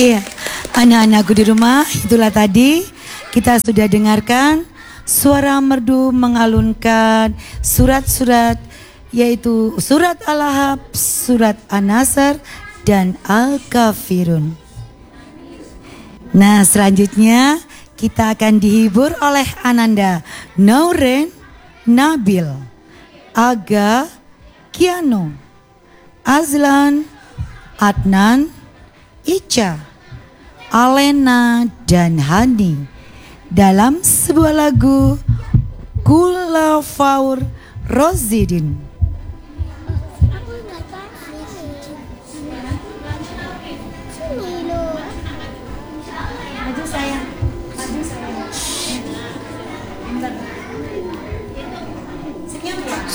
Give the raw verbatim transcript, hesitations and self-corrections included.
Iya, anak-anakku di rumah, itulah tadi kita sudah dengarkan suara merdu mengalunkan surat-surat, yaitu surat Al-Ahzab, surat An-Nasr, dan Al-Kafirun. Nah, selanjutnya kita akan dihibur oleh Ananda, Nauren, Nabil, Aga, Kiano, Azlan, Adnan, Ica, Alena, dan Hani dalam sebuah lagu Kulafaur Rozidin.